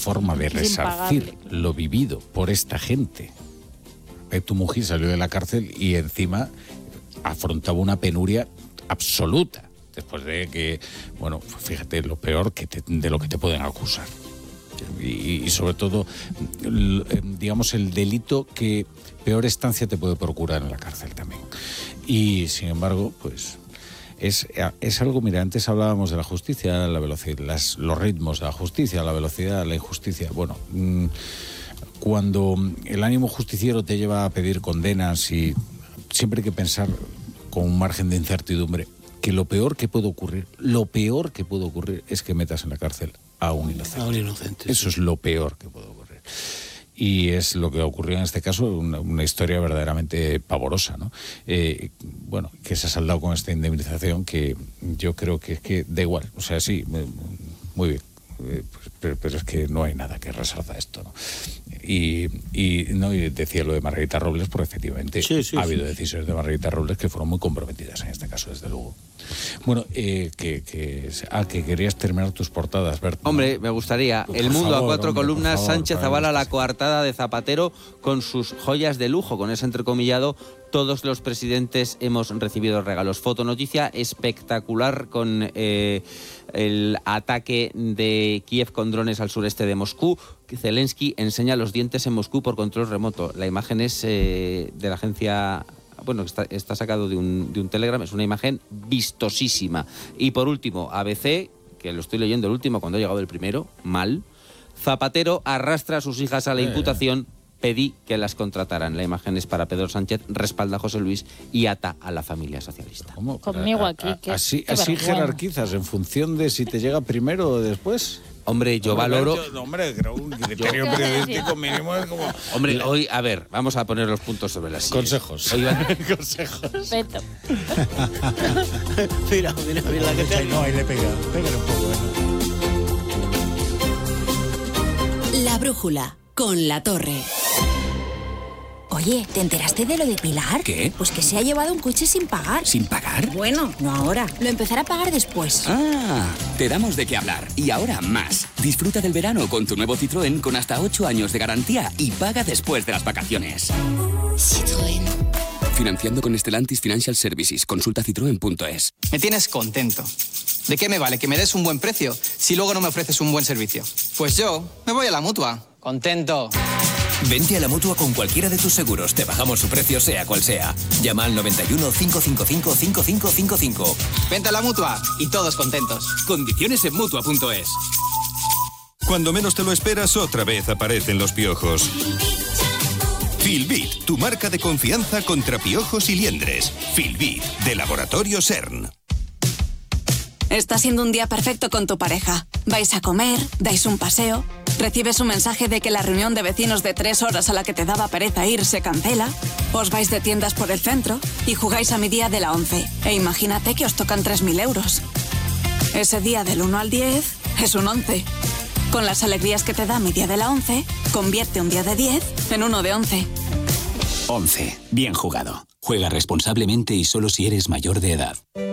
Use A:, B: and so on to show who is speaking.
A: forma de resarcir lo vivido por esta gente. Tu mujer salió de la cárcel y encima afrontaba una penuria absoluta. Después de que, bueno, fíjate lo peor de lo que te pueden acusar. Y sobre todo, digamos, el delito que peor estancia te puede procurar en la cárcel también. Y, sin embargo, pues es algo, mira, antes hablábamos de la justicia, la velocidad, los ritmos de la justicia, la velocidad, la injusticia. Bueno, cuando el ánimo justiciero te lleva a pedir condenas y siempre hay que pensar con un margen de incertidumbre que lo peor que puede ocurrir es que metas en la cárcel a un inocente. Eso es lo peor que puede ocurrir. Y es lo que ocurrió en este caso, una historia verdaderamente pavorosa, ¿no? Bueno, que se ha saldado con esta indemnización que yo creo que da igual. O sea, sí, muy bien. Pero es que no hay nada que resalta esto, ¿no? Y decía lo de Margarita Robles, porque efectivamente ha habido decisiones de Margarita Robles que fueron muy comprometidas en este caso, desde luego. Bueno, que querías terminar tus portadas, Berto.
B: Hombre, me gustaría. El Mundo a cuatro columnas, Sánchez avala la coartada de Zapatero con sus joyas de lujo, con ese entrecomillado: todos los presidentes hemos recibido regalos. Fotonoticia espectacular con el ataque de Kiev con drones al sureste de Moscú. Zelensky enseña los dientes en Moscú por control remoto. La imagen es de la agencia... Bueno, está sacado de un Telegram, es una imagen vistosísima. Y por último, ABC, que lo estoy leyendo el último cuando ha llegado el primero, mal. Zapatero arrastra a sus hijas a la imputación, pedí que las contrataran. La imagen es para Pedro Sánchez, respalda a José Luis y ata a la familia socialista.
A: ¿Cómo?
C: Conmigo aquí.
A: Así jerarquizas en función de si te llega primero o después.
B: Hombre, yo valoro...
A: Hombre, creo un criterio periodístico mínimo es como...
B: Hombre, hoy, a ver, vamos a poner los puntos sobre las sillas.
A: Consejos.
C: Consejos. Beto.
D: Mira la que te...
A: No, ahí le pega. Pégale un poco.
E: La brújula, con La Torre. Oye, ¿te enteraste de lo de Pilar?
F: ¿Qué?
E: Pues que se ha llevado un coche sin pagar.
F: ¿Sin pagar?
E: Bueno, no ahora. Lo empezará a pagar después.
F: Ah, te damos de qué hablar. Y ahora más. Disfruta del verano con tu nuevo Citroën con hasta 8 años de garantía y paga después de las vacaciones.
E: Citroën.
F: Financiando con Stellantis Financial Services. Consulta citroen.es.
G: Me tienes contento. ¿De qué me vale que me des un buen precio si luego no me ofreces un buen servicio? Pues yo me voy a la Mutua. Contento.
H: Vente a la Mutua con cualquiera de tus seguros. Te bajamos su precio sea cual sea. Llama al 91 555 5555.
G: Vente a la Mutua y todos contentos.
H: Condiciones en Mutua.es.
I: Cuando menos te lo esperas, otra vez aparecen los piojos. Filbit, tu marca de confianza contra piojos y liendres. Filbit, de Laboratorio CERN.
J: Está siendo un día perfecto con tu pareja. Vais a comer, dais un paseo, recibes un mensaje de que la reunión de vecinos de 3 horas a la que te daba pereza ir se cancela, os vais de tiendas por el centro y jugáis a mi día de la 11. E imagínate que os tocan 3.000 euros. Ese día del 1 al 10 es un 11. Con las alegrías que te da mi día de la 11, convierte un día de 10 en uno de 11.
H: 11. Bien jugado. Juega responsablemente y solo si eres mayor de edad.